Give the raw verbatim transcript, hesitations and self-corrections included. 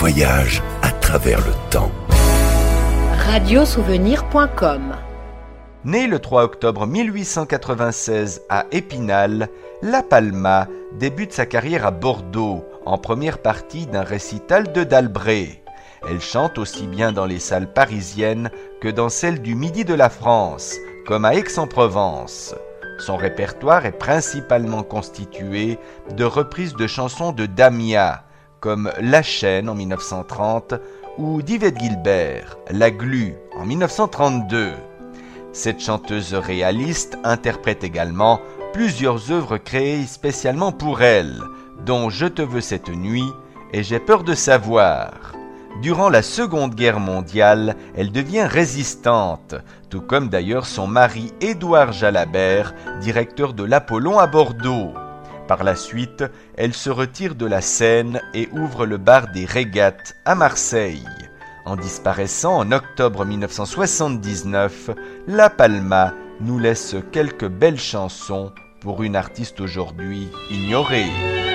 voyage à travers le temps. radio souvenir point com. Né le trois octobre mille huit cent quatre-vingt-seize à Épinal, La Palma débute sa carrière à Bordeaux, en première partie d'un récital de Dalbré. Elle chante aussi bien dans les salles parisiennes que dans celles du midi de la France, comme à Aix-en-Provence. Son répertoire est principalement constitué de reprises de chansons de Damia, comme La Chaîne en mille neuf cent trente ou d'Yvette Guilbert, La Glu en mille neuf cent trente-deux. Cette chanteuse réaliste interprète également plusieurs œuvres créées spécialement pour elle, dont Je te veux cette nuit et J'ai peur de savoir. Durant la Seconde Guerre mondiale, elle devient résistante, tout comme d'ailleurs son mari Édouard Jalabert, directeur de l'Apollon à Bordeaux. Par la suite, elle se retire de la scène et ouvre le bar des Régates à Marseille. En disparaissant en octobre mille neuf cent soixante-dix-neuf, La Palma nous laisse quelques belles chansons pour une artiste aujourd'hui ignorée.